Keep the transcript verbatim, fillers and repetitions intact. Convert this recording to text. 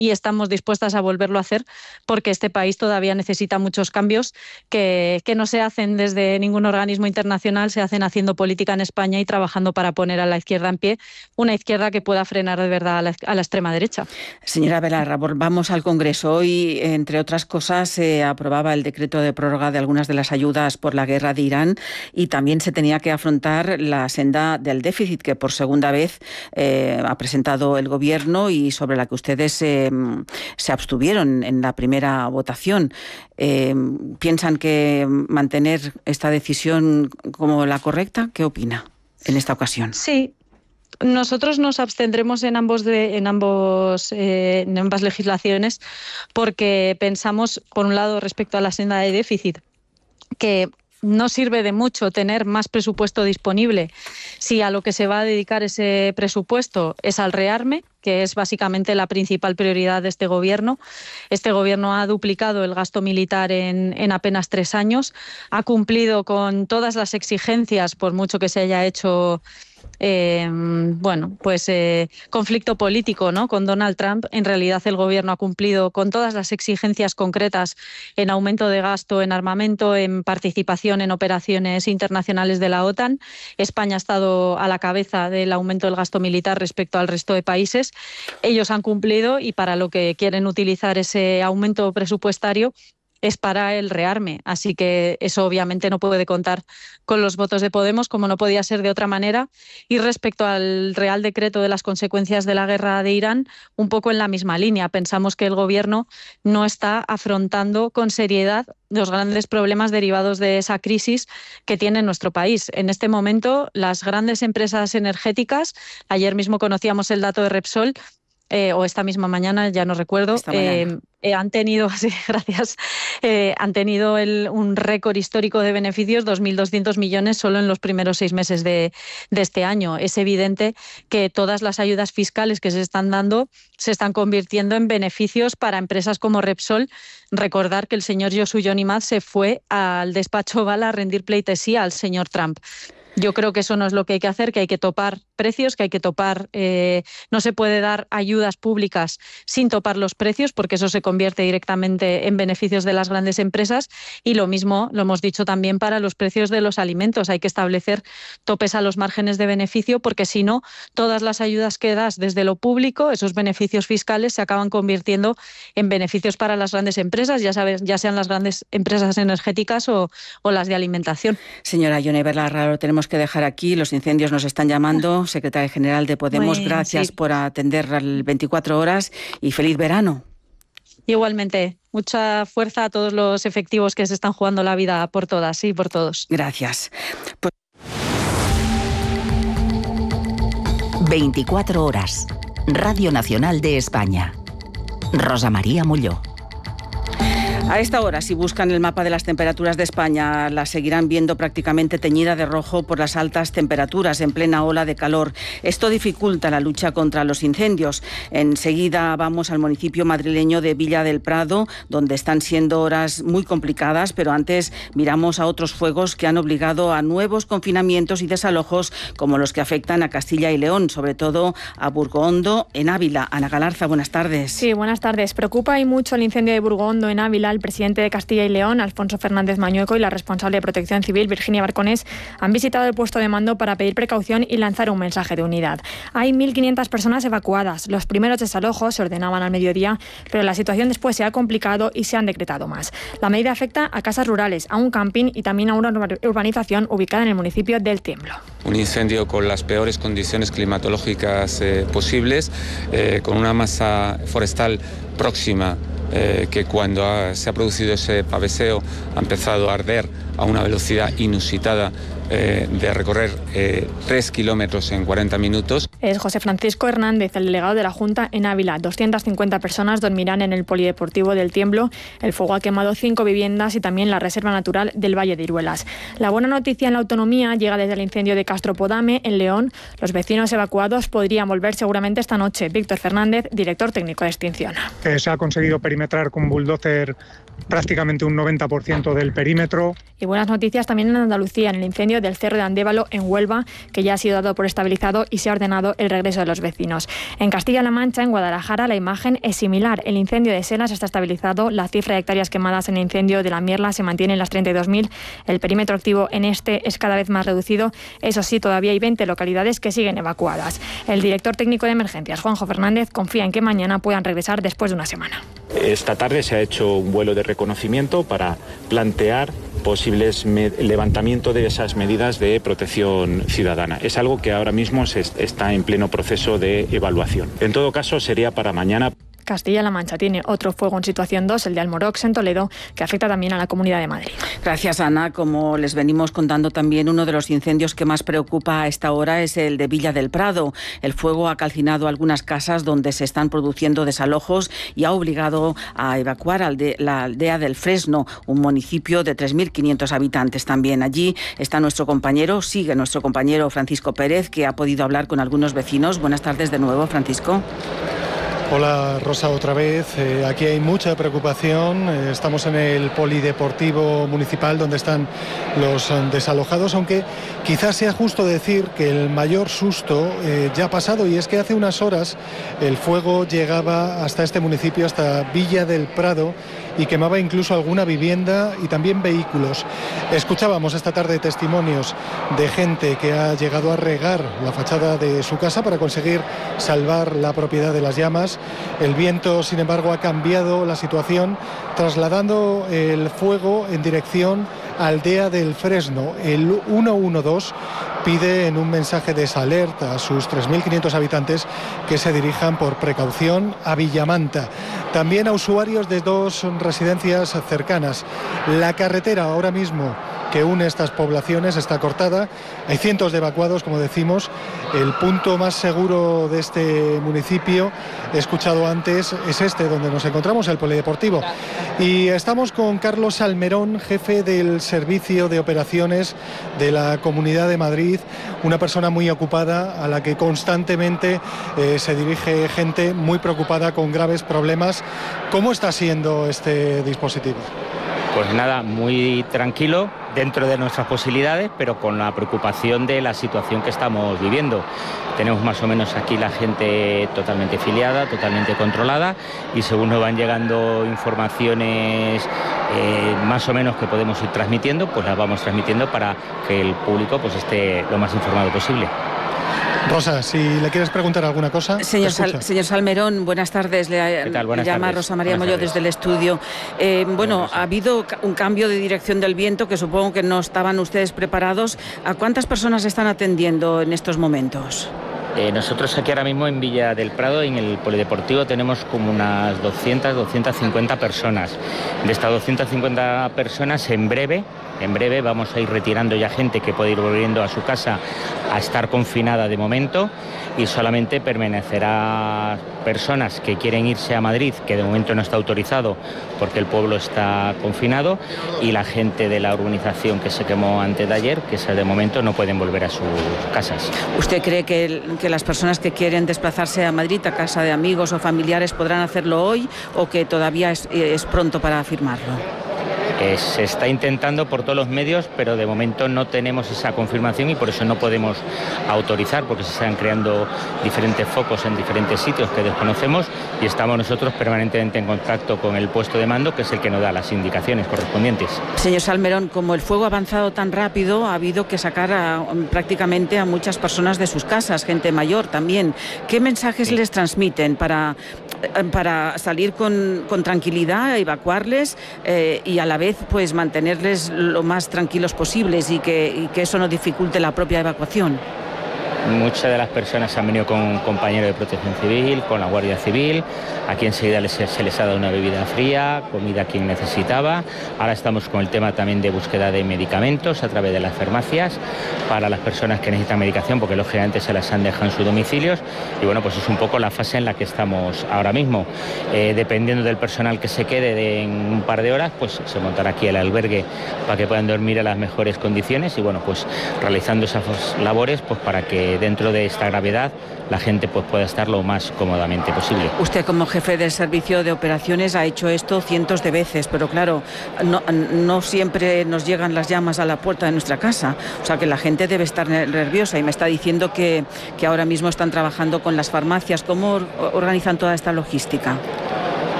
y estamos dispuestas a volverlo a hacer porque este país todavía necesita muchos cambios que, que no se hacen desde ningún organismo internacional, se hacen haciendo política en España y trabajando para poner a la izquierda en pie, una izquierda que pueda frenar de verdad a la, a la extrema derecha. Señora Belarra, volvamos al Congreso. Hoy, entre otras cosas, se aprobaba el decreto de prórroga de algunas de las ayudas por la guerra de Irán y también se tenía que afrontar la senda del déficit que por segunda vez eh, ha presentado el Gobierno y sobre la que ustedes eh, se abstuvieron en la primera votación. Eh, ¿Piensan que mantener esta decisión como la correcta? ¿Qué opina en esta ocasión? Sí. Nosotros nos abstendremos en ambos de, en ambos eh, en ambas legislaciones porque pensamos, por un lado, respecto a la senda de déficit, que no sirve de mucho tener más presupuesto disponible si a lo que se va a dedicar ese presupuesto es al rearme, que es básicamente la principal prioridad de este Gobierno. Este Gobierno ha duplicado el gasto militar en, en apenas tres años, ha cumplido con todas las exigencias, por mucho que se haya hecho Eh, bueno, pues eh, conflicto político, ¿no?, con Donald Trump. En realidad el Gobierno ha cumplido con todas las exigencias concretas en aumento de gasto, en armamento, en participación en operaciones internacionales de la OTAN. España ha estado a la cabeza del aumento del gasto militar respecto al resto de países. Ellos han cumplido y para lo que quieren utilizar ese aumento presupuestario es para el rearme, así que eso obviamente no puede contar con los votos de Podemos, como no podía ser de otra manera. Y respecto al Real Decreto de las consecuencias de la guerra de Irán, un poco en la misma línea. Pensamos que el Gobierno no está afrontando con seriedad los grandes problemas derivados de esa crisis que tiene nuestro país. En este momento, las grandes empresas energéticas, ayer mismo conocíamos el dato de Repsol, Eh, o esta misma mañana, ya no recuerdo, eh, eh, han tenido, sí, gracias, eh, han tenido el, un récord histórico de beneficios, dos mil doscientos millones solo en los primeros seis meses de, de este año. Es evidente que todas las ayudas fiscales que se están dando se están convirtiendo en beneficios para empresas como Repsol. Recordar que el señor Yosuyo Nimaz se fue al despacho Oval a rendir pleitesía al señor Trump. Yo creo que eso no es lo que hay que hacer, que hay que topar precios, que hay que topar, eh, no se puede dar ayudas públicas sin topar los precios, porque eso se convierte directamente en beneficios de las grandes empresas, y lo mismo lo hemos dicho también para los precios de los alimentos. Hay que establecer topes a los márgenes de beneficio, porque si no, todas las ayudas que das desde lo público, esos beneficios fiscales se acaban convirtiendo en beneficios para las grandes empresas, ya sabes, ya sean las grandes empresas energéticas o, o las de alimentación. Señora Yone Belarra, lo tenemos que dejar aquí, los incendios nos están llamando. Secretaria General de Podemos, Muy, gracias sí. por atender al veinticuatro horas y feliz verano. Igualmente, mucha fuerza a todos los efectivos que se están jugando la vida por todas y por todos. Gracias. Pues... veinticuatro horas. Radio Nacional de España. Rosa María Molló. A esta hora, si buscan el mapa de las temperaturas de España, la seguirán viendo prácticamente teñida de rojo por las altas temperaturas en plena ola de calor. Esto dificulta la lucha contra los incendios. Enseguida vamos al municipio madrileño de Villa del Prado, donde están siendo horas muy complicadas, pero antes miramos a otros fuegos que han obligado a nuevos confinamientos y desalojos, como los que afectan a Castilla y León, sobre todo a Burgondo, en Ávila. Ana Galarza, buenas tardes. Sí, buenas tardes. Preocupa y mucho el incendio de Burgondo, en Ávila. El presidente de Castilla y León, Alfonso Fernández Mañueco, y la responsable de Protección Civil, Virginia Barconés, han visitado el puesto de mando para pedir precaución y lanzar un mensaje de unidad. Hay mil quinientas personas evacuadas. Los primeros desalojos se ordenaban al mediodía, pero la situación después se ha complicado y se han decretado más. La medida afecta a casas rurales, a un camping y también a una urbanización ubicada en el municipio del Tiemblo. Un incendio con las peores condiciones climatológicas eh, posibles, eh, con una masa forestal próxima, Eh, que cuando ha, se ha producido ese paveseo ha empezado a arder a una velocidad inusitada eh, de recorrer eh, tres kilómetros en cuarenta minutos. Es José Francisco Hernández, el delegado de la Junta en Ávila. doscientas cincuenta personas dormirán en el polideportivo del Tiemblo. El fuego ha quemado cinco viviendas y también la reserva natural del Valle de Iruelas. La buena noticia en la autonomía llega desde el incendio de Castropodame, en León. Los vecinos evacuados podrían volver seguramente esta noche. Víctor Fernández, director técnico de extinción. Eh, se ha conseguido perimetrar perimetrar con bulldozer prácticamente un noventa por ciento del perímetro. Y buenas noticias también en Andalucía, en el incendio del Cerro de Andévalo en Huelva, que ya ha sido dado por estabilizado y se ha ordenado el regreso de los vecinos. En Castilla-La Mancha, en Guadalajara, la imagen es similar. El incendio de Senas está estabilizado, la cifra de hectáreas quemadas en el incendio de la Mierla se mantiene en las treinta y dos mil. El perímetro activo en este es cada vez más reducido. Eso sí, todavía hay veinte localidades que siguen evacuadas. El director técnico de emergencias, Juanjo Fernández, confía en que mañana puedan regresar después de una semana. Esta tarde se ha hecho un vuelo de reconocimiento para plantear posibles levantamiento de esas medidas de protección ciudadana. Es algo que ahora mismo se está en pleno proceso de evaluación. En todo caso, sería para mañana. Castilla-La Mancha tiene otro fuego en situación dos, el de Almorox en Toledo, que afecta también a la Comunidad de Madrid. Gracias, Ana. Como les venimos contando también, uno de los incendios que más preocupa a esta hora es el de Villa del Prado. El fuego ha calcinado algunas casas donde se están produciendo desalojos y ha obligado a evacuar a la aldea del Fresno, un municipio de tres mil quinientos habitantes también. Allí está nuestro compañero, sigue nuestro compañero Francisco Pérez, que ha podido hablar con algunos vecinos. Buenas tardes de nuevo, Francisco. Hola Rosa, otra vez. Eh, aquí hay mucha preocupación. Eh, estamos en el polideportivo municipal donde están los eh, desalojados, aunque quizás sea justo decir que el mayor susto eh, ya ha pasado, y es que hace unas horas el fuego llegaba hasta este municipio, hasta Villa del Prado, y quemaba incluso alguna vivienda y también vehículos. Escuchábamos esta tarde testimonios de gente que ha llegado a regar la fachada de su casa para conseguir salvar la propiedad de las llamas. El viento, sin embargo, ha cambiado la situación, trasladando el fuego en dirección a Aldea del Fresno. El ciento doce pide en un mensaje de alerta a sus tres mil quinientos habitantes que se dirijan por precaución a Villamanta. También a usuarios de dos residencias cercanas. La carretera ahora mismo que une estas poblaciones está cortada. Hay cientos de evacuados, como decimos. El punto más seguro de este municipio, he escuchado antes, es este donde nos encontramos, el polideportivo. Y estamos con Carlos Salmerón, jefe del Servicio de Operaciones de la Comunidad de Madrid, una persona muy ocupada a la que constantemente eh, se dirige gente muy preocupada con graves problemas. ¿Cómo está siendo este dispositivo? Pues nada, muy tranquilo, dentro de nuestras posibilidades, pero con la preocupación de la situación que estamos viviendo. Tenemos más o menos aquí la gente totalmente filiada, totalmente controlada, y según nos van llegando informaciones eh, más o menos que podemos ir transmitiendo, pues las vamos transmitiendo para que el público pues esté lo más informado posible. Rosa, si le quieres preguntar alguna cosa. Señor, Sal, señor Salmerón, buenas tardes. Le, ¿Qué tal? Buenas le llama tardes. Rosa María Buenas Moyo tardes. desde el estudio. Eh, bueno, ha habido un cambio de dirección del viento que supongo que no estaban ustedes preparados. ¿A cuántas personas están atendiendo en estos momentos? Eh, nosotros aquí ahora mismo en Villa del Prado, en el polideportivo, tenemos como unas doscientas, doscientas cincuenta personas. De estas doscientas cincuenta personas, en breve, en breve vamos a ir retirando ya gente que puede ir volviendo a su casa a estar confinada de momento, y solamente permanecerá personas que quieren irse a Madrid, que de momento no está autorizado porque el pueblo está confinado, y la gente de la urbanización que se quemó antes de ayer, que de momento no pueden volver a sus casas. ¿Usted cree que, el, que las personas que quieren desplazarse a Madrid, a casa de amigos o familiares, podrán hacerlo hoy, o que todavía es, es pronto para afirmarlo? Eh, se está intentando por todos los medios, pero de momento no tenemos esa confirmación y por eso no podemos autorizar, porque se están creando diferentes focos en diferentes sitios que desconocemos, y estamos nosotros permanentemente en contacto con el puesto de mando, que es el que nos da las indicaciones correspondientes. Señor Salmerón, como el fuego ha avanzado tan rápido, ha habido que sacar a, prácticamente a muchas personas de sus casas, gente mayor también. ¿Qué mensajes sí. les transmiten para, para salir con, con tranquilidad, evacuarles eh, y a la vez pues mantenerles lo más tranquilos posibles y que, y que eso no dificulte la propia evacuación? Muchas de las personas han venido con compañeros de protección civil, con la Guardia Civil. Aquí enseguida les, se les ha dado una bebida fría, comida a quien necesitaba. Ahora estamos con el tema también de búsqueda de medicamentos a través de las farmacias para las personas que necesitan medicación, porque lógicamente se las han dejado en sus domicilios. Y bueno, pues es un poco la fase en la que estamos ahora mismo. Eh, dependiendo del personal que se quede de, en un par de horas, pues se montará aquí el albergue para que puedan dormir a las mejores condiciones, y bueno, pues realizando esas labores pues para que que dentro de esta gravedad la gente pues, pueda estar lo más cómodamente posible. Usted, como jefe del servicio de operaciones, ha hecho esto cientos de veces, pero claro, no, no siempre nos llegan las llamas a la puerta de nuestra casa. O sea que la gente debe estar nerviosa y me está diciendo que, que ahora mismo están trabajando con las farmacias. ¿Cómo organizan toda esta logística?